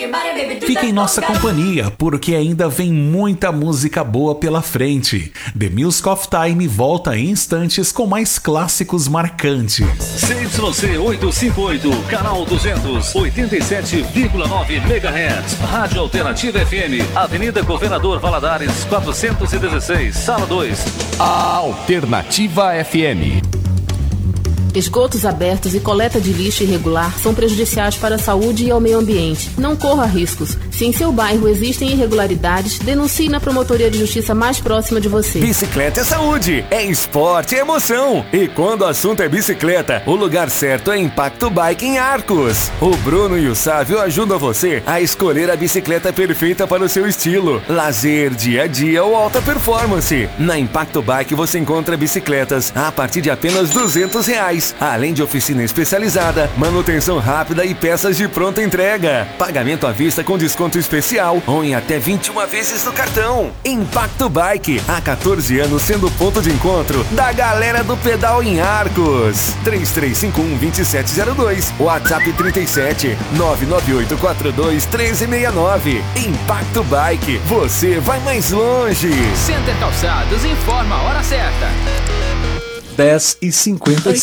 Fique em nossa companhia, porque ainda vem muita música boa pela frente. The Music of Time volta em instantes com mais clássicos marcantes. CYC 858, canal 200, 87,9 MHz. Rádio Alternativa FM, Avenida Governador Valadares, 416, Sala 2. A Alternativa FM. Esgotos abertos e coleta de lixo irregular são prejudiciais para a saúde e ao meio ambiente. Não corra riscos. Se em seu bairro existem irregularidades, denuncie na Promotoria de Justiça mais próxima de você. Bicicleta é saúde, é esporte, é emoção. E quando o assunto é bicicleta, o lugar certo é Impacto Bike em Arcos. O Bruno e o Sávio ajudam você a escolher a bicicleta perfeita para o seu estilo. Lazer, dia a dia ou alta performance. Na Impacto Bike você encontra bicicletas a partir de apenas R$200. Além de oficina especializada, manutenção rápida e peças de pronta entrega. Pagamento à vista com desconto especial ou em até 21 vezes no cartão. Impacto Bike, há 14 anos sendo ponto de encontro da galera do pedal em Arcos. 3351-2702, WhatsApp 37 998421369. Impacto Bike, você vai mais longe. Center Calçados informa a hora certa. 10h55.